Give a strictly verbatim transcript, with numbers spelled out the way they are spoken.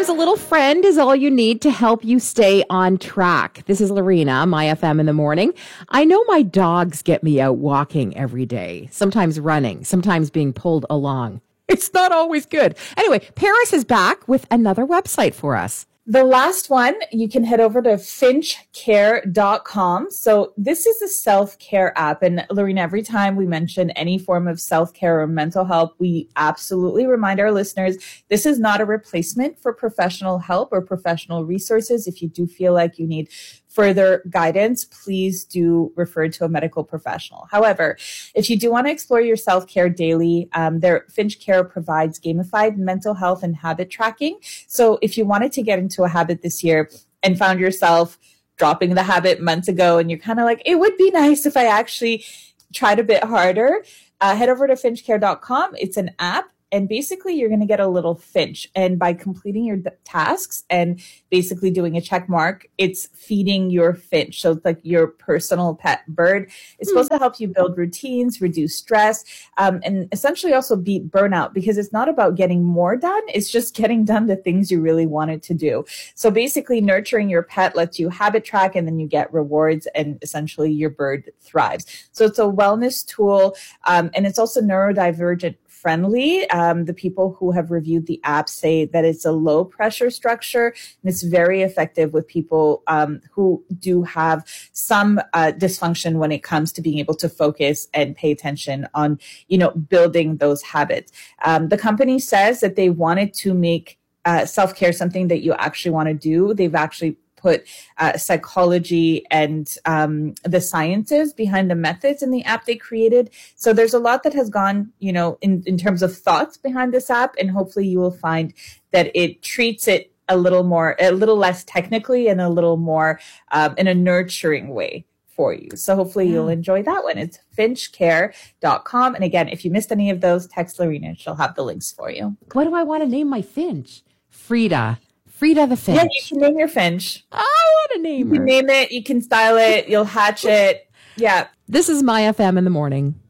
Sometimes a little friend is all you need to help you stay on track. This is Lorena, My F M in the morning. I know my dogs get me out walking every day, sometimes running, sometimes being pulled along. It's not always good. Anyway, Paris is back with another website for us. The last one, you can head over to finch care dot com. So this is a self-care app. And Lorena, every time we mention any form of self-care or mental health, we absolutely remind our listeners, this is not a replacement for professional help or professional resources. If you do feel like you need further guidance, please do refer to a medical professional. However, if you do want to explore your self-care daily, um, there, Finch Care provides gamified mental health and habit tracking. So if you wanted to get into a habit this year and found yourself dropping the habit months ago and you're kind of like, it would be nice if I actually tried a bit harder, uh, head over to finch care dot com. It's an app. And basically, you're going to get a little finch. And by completing your d- tasks and basically doing a check mark, it's feeding your finch. So it's like your personal pet bird. It's supposed to help you build routines, reduce stress, um, and essentially also beat burnout, because it's not about getting more done. It's just getting done the things you really wanted to do. So basically, nurturing your pet lets you habit track, and then you get rewards, and essentially your bird thrives. So it's a wellness tool, um, and it's also neurodivergent friendly. Um, the people who have reviewed the app say that it's a low pressure structure, and it's very effective with people um, who do have some uh, dysfunction when it comes to being able to focus and pay attention on, you know, building those habits. Um, the company says that they wanted to make uh, self-care something that you actually want to do. They've actually put uh, psychology and um, the sciences behind the methods in the app they created. So there's a lot that has gone, you know, in, in terms of thoughts behind this app. And hopefully you will find that it treats it a little more, a little less technically and a little more um, in a nurturing way for you. So hopefully yeah. you'll enjoy that one. It's finch care dot com. And again, if you missed any of those, text Lorena. She'll have the links for you. What do I want to name my finch? Frida. Frida the Finch. Yeah, you can name your finch. I want to name her. You can name it. You can style it. You'll hatch it. Yeah. This is My F M in the morning.